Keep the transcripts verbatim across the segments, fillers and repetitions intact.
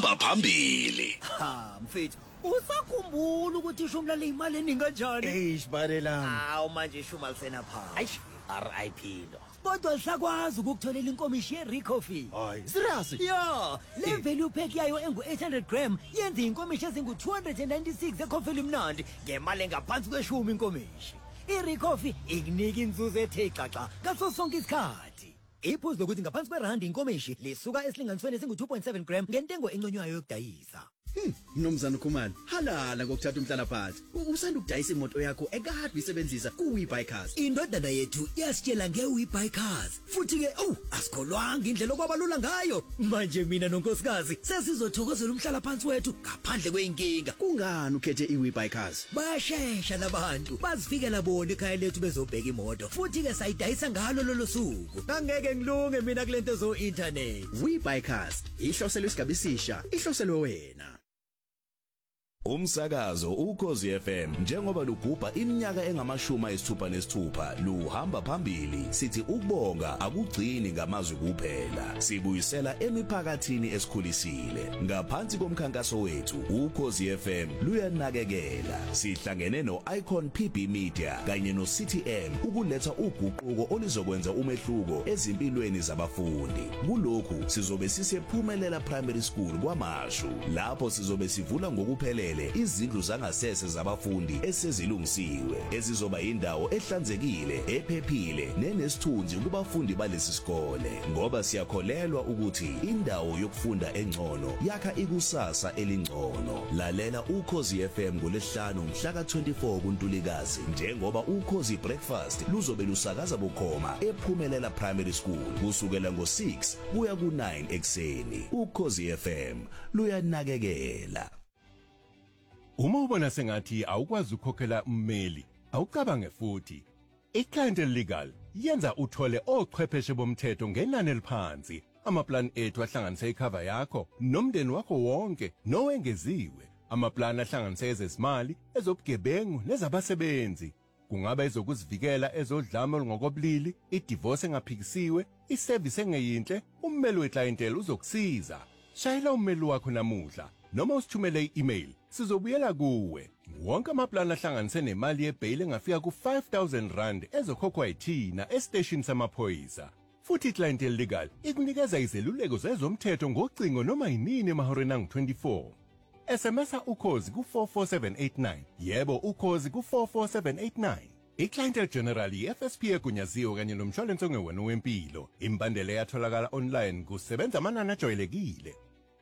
luhamba phambili. Ha mfethu usakhumbula ukuthi ishumla imali eningi kanjani? Eish barela. Hawu manje ishuma lisena phansi. Aish R I P lo. Kodwa lisakwazi ukukutholela inkomishi ye-Rico Fee. Hayi serious? Yeah, le value pack yayo engu eight hundred gram yenza inkomishi ezingu two hundred ninety-six ecoffee limnandi ngemali engaphansi kweshumi inkomishi. I-Rico Fee ikunika inzuzo ethe xaxa ngaso sonke isikhathi. Iphuzu lokuthi ngaphansi kwerandi inkomishi lisuka esilinganisweni esingu two point seven gram ngentengo enconywayo yokudayisa. Hmm, Mnumzana Khumalo, halala ngokuthatha umhlala phansi. Usanda ukudayisa imoto yakho ekade uyisebenzisa ku-WeBuyCars. Indodana yethu yasitshela nge-WeBuyCars. Futhi ke, oh, asikholwanga indlela okwabalula ngayo. Manje mina nonkosikazi sesizothokozela umhlala phansi wethu ngaphandle kweinkinga. Kungani ukhethe i-WeBuyCars? Bayashesha labantu. Bazifikela bona ekhaya lethu bezobheka imoto. Futhi ke sayidayisa ngalo lolo suku. Angeke ngilunge mina kulento zo internet. WeBuyCars, ihloselwe isigaba esisha, ihloselwe wena. Umsakazo ukhozi F M njengoba lugubha iminyaka engamashumi ayisithupha nesithupha luhamba phambili sithi ukubonga akugcini ngamazwi kuphela sibuyisela emiphakathini esikhulisile ngaphansi komkhankaso wethu ukhozi F M luyanakekela sihlangene no Icon P B Media kanye no C T M ukuletha uguquko olizokwenza umehluko ezimpilweni zabafundi kulokhu sizobe sisephumelela primary school kwaMashu lapho sizobe sivula ngokuphelele izindlu zangasese zabafundi esezilungisiwe ezizoba indawo ehlanzekile ephephile nenesithunzi kubafundi balesi sikole ngoba siyakholelwa ukuthi indawo yokufunda engcono yakha ikusasa elingcono lalela ukhozi F M ngolesihlanu mhla ka twenty-four kuNtulikazi njengoba ukhozi breakfast luzobe lusakaza bukhoma ephumelela primary school kusukela ngo six kuya ku nine ekseni ukhozi F M luyanakekela. Uma ubona sengathi awukwazi ukukhokhela ummeli, awucabange futhi. I-Clientele Legal yenza uthole ochwepheshe bomthetho ngenani eliphansi. Amaplan ethu ahlanganisa icover yakho nomndeni wakho wonke nowengeziwe. Amaplan ahlanganisa ezezimali, ezobugebengu nezabasebenzi. Kungaba ezokuzivikela ezodlame olungokobulili, i-divorce engaphikisiwe, i-service engeyinhle, ummeli we-clientele uzokusiza. Shayela ummeli wakho namuhla noma usithumele i-email. Sizobuyela kuwe. Wonke amaplan ahlanganise nemali yebail engafika ku five thousand rand ezokhokhwa yithina estation samaphoyisa. Futhi iClientele Legal ikunikeza izeluleko zezomthetho ngocingo noma yinini emahoreni angu twenty-four. S M S ukhozi ku four four seven eight nine. Yebo ukhozi ku four four seven eight nine. iClientele General i-F S P egunyaziwe kanye nomshwalense ongewona wempilo. Imbandela yatholakala online kusebenza amanani ajwayelekile.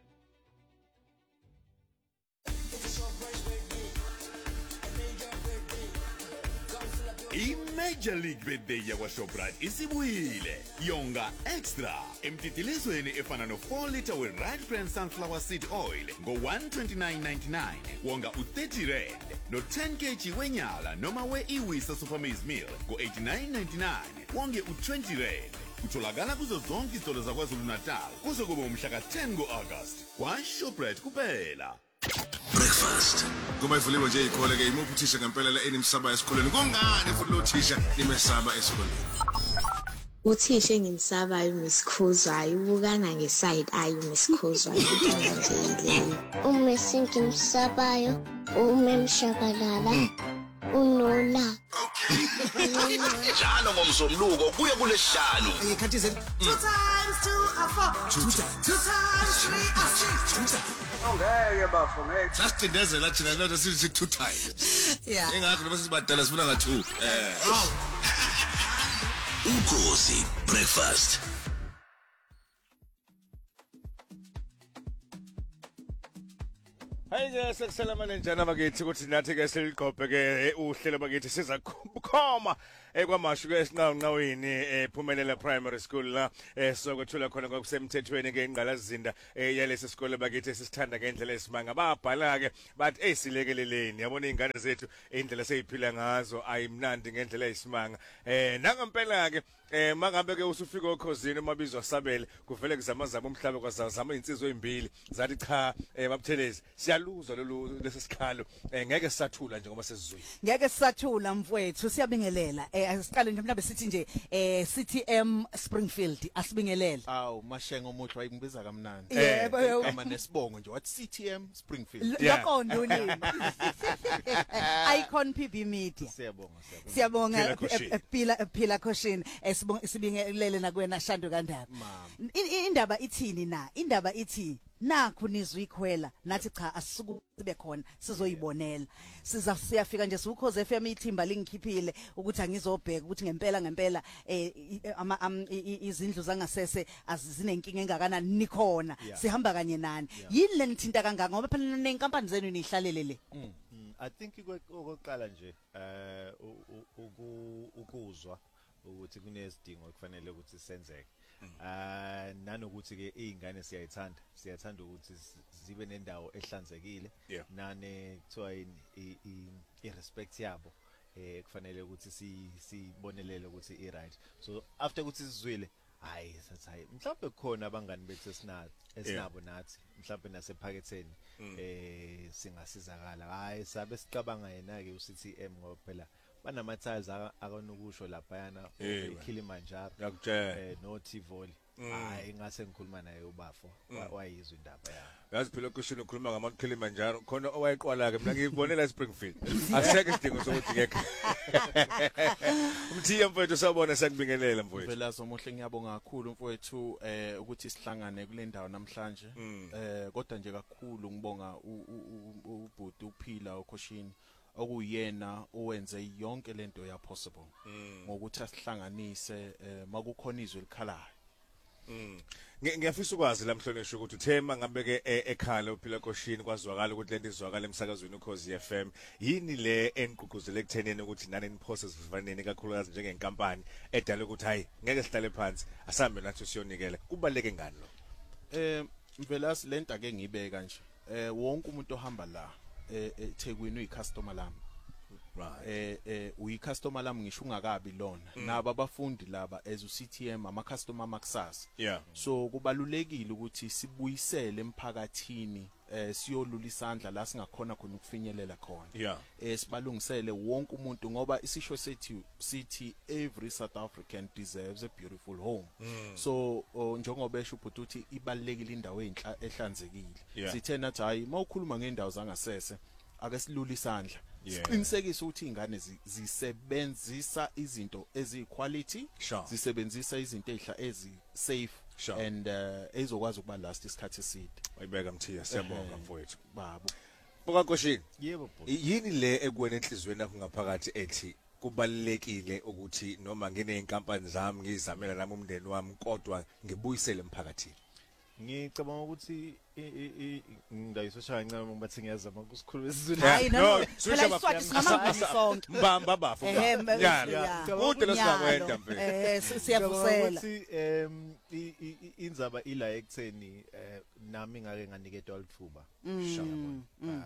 I-Major League Birthday yakwaShoprite isibuyile yonga extra emthitilizweni efana no four litre we-Right Brand Sunflower Seed Oil ngo-one twenty-nine ninety-nine wonga u-thirty rand no-ten kilograms wenyala noma we-Iwisa Supermaize Meal ngo-eighty-nine ninety-nine wonge u-twenty rand utholakala kuzo zonke izitolo zaKwaZulu Natal kuze kube umhla ka ten ngo-August kwaShoprite kuphela. Breakfast Kuma ivuliwe nje ikhole ke imuphi uthisha ngempela la enimsaba esikoleni kungani futhi lo thisha nimesaba esikoleni Uthisha engimsabayo umisikhuzwayo ubukana ngeside ayo umisikhuzwayo nje uma singimsabayo umemshabalala unola njalo ngomsombuluko kuye kulesihlanu Ikhathi ze two times two are four. Two times two times three are six. ongeke bafo ngeke sasicindezela thina lento sithi two times Yeah. engakho noma sibadala sifuna nga two eh ukhozi breakfast. Hayi nje sekuselamane njana bakithi ukuthi nathi ke siliqophe ke uhlelo bakithi siza kukhoma ekwaMashu ke esinqaweni ephumelela primary school la sokuthula khona ngokusemthethweni ke ingqalazinda yalesi sikole bakithi sisithanda ngendlela esimanga babhala ke bathi esilekeleleni yabona izingane zethu indlela seyiphila ngazo ayimnandi ngendlela esimanga eh nangempela ke eh mangabe ke usufika okhosini mabizwa sabele kuvele kuzamazama umhlaba kwazama insizwe ezimbili zathi cha babuthelezi siyaluzwa lolu lesisikhalo ngeke sisathula nje ngoba sesizwe ngeke sisathula mfowethu siyabingelela eh asiqale nje mhlambe sithi nje eh C T M Springfield asibingelele. Awu mashengo umuthi wayingibiza kamnandi. Yebo igama nesibongo nje wathi C T M Springfield. Loqondo lini. Icon P B Media. Siyabonga siyabonga. Siyabonga phila phila Khoshini esibingelele nakuwena Shando kaNdaba. Indaba ithini na? Indaba ithi nakho nizwe ikhwela nathi cha asisuku sibe khona sizoyibonela siza siyafika nje siukhoze F M ithimba lingikhiphile ukuthi angizobheka ukuthi ngempela ngempela eh ama izindlu zangasese azinenkinga engakanani nikhona sihamba kanye nani yini lenithinta kangaka ngoba phela nenkampani zenu nihlalele le. I think okokuqala nje eh ukuzwa ukuthi kunesidingo ekufanele ukuthi senzeke. Ah nanokuthi ke izingane siyayithanda siyathanda ukuthi zibe nendawo ehlanzekile nane kuthiwa i respect yabo eh kufanele ukuthi sibonelele ukuthi i right so after ukuthi sizwile hayi sathi hayi mhlawumbe khona abangani bethu esinathi esinabo nathi mhlawumbe nasephaketheni eh singasizakala hayi sabe sicabanga yena ke u C T M ngoba phela banama-tiles akanokusho laphayana eKilimanjaro eh no Tivoli hayi ngase ngikhuluma naye ubafo wayizwa indaba yayo yazi phela kushini ukhuluma ngama Kilimanjaro khona owayiqwala ke mina ngibonela Springfield aseke isidingo sokuthi ngeke umthiya mfowethu sabona sakubingelela mfowethu phela somuhle ngiyabonga kakhulu mfowethu eh ukuthi sihlangane kule ndawo namhlanje eh kodwa nje kakhulu ngibonga ubhuti uphila uKhoshini okuyena owenze yonke lento ya possible ngokuthi asihlanganise makukhona izwe likhalayo. Mm. Ngiyafisa ukwazi lamhlonishwa ukuthi uthema ngabe ke ekhala uphila Khoshini kwazwakala ukuthi lento izwakala emsakazweni uKhozi F M yini le eniqhuquzele ekutheneni ukuthi nani niphose sifanele kakhulukazi njengenkampani edala ukuthi hayi ngeke sihlale phansi asambe nathi siyonikela kubaleke ngani lo eh mvelas lento ake ngibeka nje eh wonke umuntu ohamba la eThekwini uyicustomer lami right eh eh uyicustomer lami ngisho ungakabi lona nabo abafundi laba as u C T M ama customer amakusasa yeah so kubalulekile ukuthi sibuyisele emphakathini eh siyolula isandla la singakhona khona ukufinyelela khona yeah eh sibalungisele wonke umuntu ngoba isisho sethi sithi every South African deserves a beautiful home mm. so njengoba esho ubhuti uthi ibalekile indawo enhla ehlanzekile yeah. sithe nathi hayi mawukhuluma ngendawo zangasese ake silula isandla yeah. siqinisekise ukuthi izingane zisebenzisa izinto eziquality sure. zisebenzisa izinto ezihla ezi safe sure. and uh, ezokwazi ukuba last isikhathi eside ayibeka mthiya siyabonga mfowethu babo buka Khoshini yebo yini le ekuwena enhlizweni yakho ngaphakathi ethi kubalekile ukuthi noma ngine inkampani zami ngizamela nami umndeni wami kodwa ngibuyisele emphakathini ngicabanga ukuthi ngidayisosha kancane bathi ngiyazama ukusikhuluma isizulu hayi no phela iswathi singamangisi sonke mbamba bafo ya kude lesikwenda mfethu eh siyavusela ukuthi em inzaba ila ekutheni nami ngake nganiketwa lithuba shabona um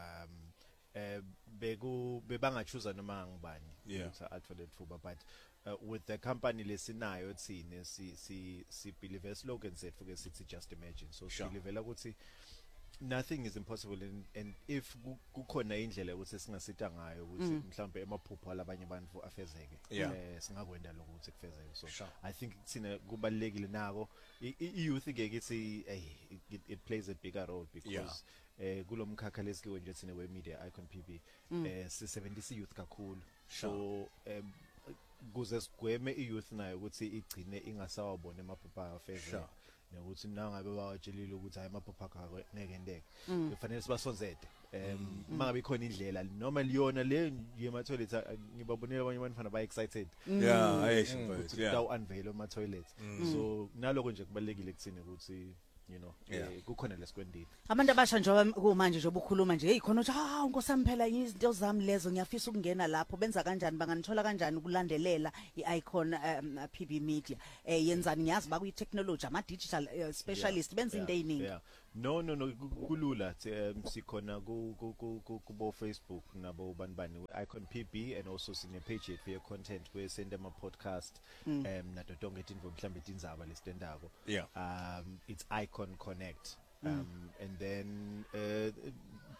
eh beku bebangachuza noma ngibani ukuthi athole lithuba but Uh, with the company lesinayo thine si si si believe slogan sethu ke sithi just imagine so sure. believe la ukuthi nothing is impossible and, and if kukhona indlela ukuthi singasita ngayo ukuthi mm. mhlambe emaphupho alabanye abantu afezeke yeah. eh singakwenda lokho ukuthi kufezeke so sure. I think thina kubalekile nako i-youth ke kithi hey, it, it plays a bigger role because yeah. eh kulomkhakha lesikiwe nje thina we media Icon P B mm. eh sisebenzisa youth kakhulu sure. so um, kuze sigweme i-youth nayo ukuthi igcine ingasawabona emaphupha afezeke nokuthi nangabe bawatshelile ukuthi hayi emaphupha akho ngeke ndeke kufanele sibasonzede em mangabe khona indlela noma liyona le yema toilet ngibabonela abanye abafana ba excited yeah ayisho mfethu yeah daw unveil ama toilet so naloko nje kubalekile kuthini ukuthi you know kukhona lesikwendile abantu abasha nje kumanje nje obukhuluma nje hey khona uthi ha nkosami phela izinto zami lezo ngiyafisa ukungena lapho benza kanjani banganithola kanjani ukulandelela iIcon P B Media eh yenzani ngiyazi bakuyi technology ama digital uh, specialist benza into eziningi no no no kulula sikhona ku ku Facebook nabo banibani Icon P B and also sine page yethu ye content we send them a podcast um nato tonke into mhlambe itinzaba lesitendako um it's Icon Connect um mm. and then uh,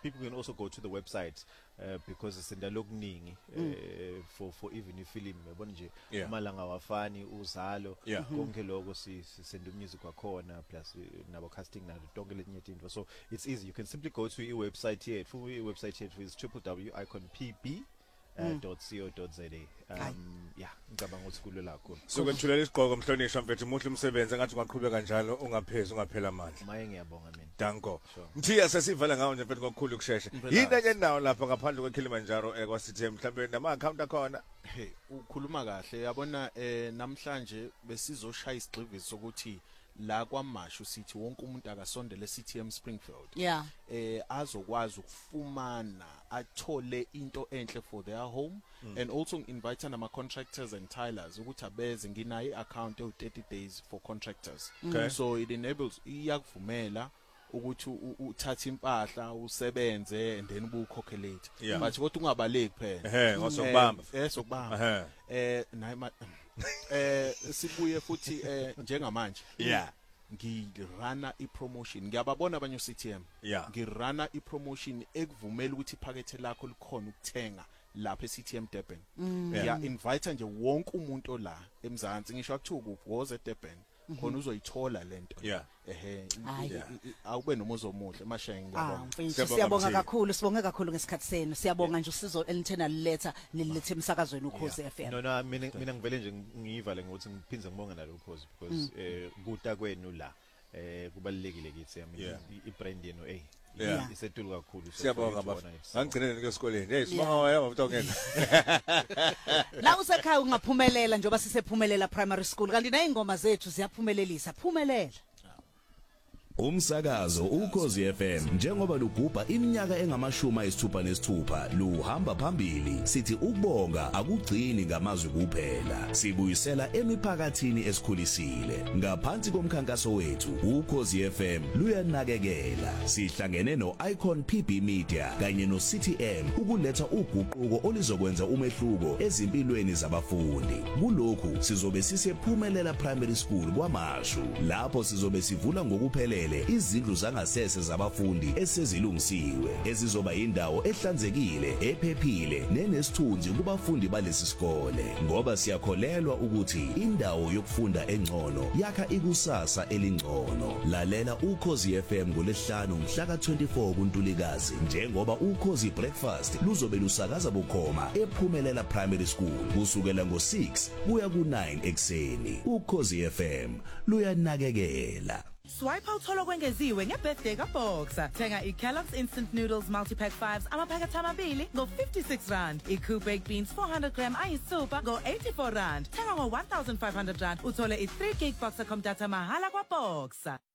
people can also go to the website uh, because it's indalo okuningi uh, for for even ifilm yabona nje Yeah. amalanga wafani uzalo Yeah. konke lokho si si- send music wakhona plus uh, nabo casting na tonke letinye izinto, so it's easy. You can simply go to our website here. For our website here is w w w dot icon p b dot co dot z a. Um yeah, ngicabanga ukuthi kulula kakhulu. So kwethulela isigqoko mhlonishwa mfethu muhle umsebenzi ngathi ungaqhubeka kanjalo ungaphezi ungaphela amandla. Maye ngiyabonga mina. Danko. Sure. Mthiya sesivala ngawo nje mfethu ngokukhulu ukusheshsha. Yini enye nawo lapha ngaphandle kweKilimanjaro ekwa City mhlambe nama account akhona. Hey, ukhuluma kahle yabona eh namhlanje besizoshaya isigxivizo sokuthi la kwaMashu sithi wonke umuntu akasondele C T M Springfield. Yeah. Eh azokwazi ukufumana athole into enhle for their home mm. and also invite nama contractors and tilers ukuthi abeze nginayi account of thirty days for contractors. Okay. So it enables iyakuvumela ukuthi uthatha impahla usebenze and then ubukhokhelate. Yeah. But kodwa ungabaleki phela. Ehhe ngosokubamba. Eh sokubamba. Eh nayi eh sibuye futhi eh njengamanje yeah ngirana ipromotion ngiyababona abanye C T M yeah ngirana ipromotion ekuvumela ukuthi iphakethe lakho likhona ukuthenga lapha e-C T M Durban ngiya invite nje wonke umuntu la eMzansi ngisho akuthiwa kuwoze eDurban khona uzoyithola lento yeah ehe awube nomuzo omuhle mashengi ngiyabonga mfethu siyabonga kakhulu sibonge kakhulu ngesikhathi senu siyabonga nje usizo elithena liletha lilethe emsakazweni uKhosi F M no no mina mina ngivele nje ngiyivale ngokuthi ngiphinze ngibonge nalo Ukhosi because eh kuta kwenu la eh kubalekile kithi yami ibrand yenu eh yeah isetulu kakhulu siyabonga bafana ngangigcinele nike esikoleni hey sibonga wena mfethu ongena la usekhaya ungaphumelela njoba sisephumelela primary school kanti na ingoma zethu ziyaphumelelisa phumelela Umsakazo uKhosi F M njengoba lugubha iminyaka engamashumi ayisithupha nesithupha luhamba phambili sithi ukubonga akugcini ngamazwi kuphela sibuyisela emiphakathini esikhulisile ngaphansi komkhankaso wethu uKhosi F M luyanakekela sihlangene no Icon P B Media kanye no C T M ukuletha uguquko olizokwenza umehluko ezimpilweni zabafundi kulokhu sizobe sisephumelela primary school kwaMashu lapho sizobe sivula ngokuphelele izindlu zangasese zabafundi esezilungisiwe ezizoba indawo ehlanzekile ephephile nenesithunzi kubafundi balesi sikole ngoba siyakholelwa ukuthi indawo yokufunda engcono yakha ikusasa elingcono lalela uKhosi F M ngolesihlanu mhla ka twenty-four kuNtulikazi njengoba uKhosi Breakfast luzobe lusakaza bukhoma ephumelela primary school kusukela ngo six kuya ku nine ekseni uKhosi F M luyanakekela. Swipe out tholo kwengeziwe ngebirthday kaBoxer. Thenga iKellogg's Instant Noodles Multi-Pack fives amaphakethe amabili ngo fifty-six rand. iCoop Baked Beans four hundred gram ayisithupha ngo eighty-four rand. Thenga ngo one thousand five hundred rand uthole i three gig Boxer com data mahala kwaBoxer.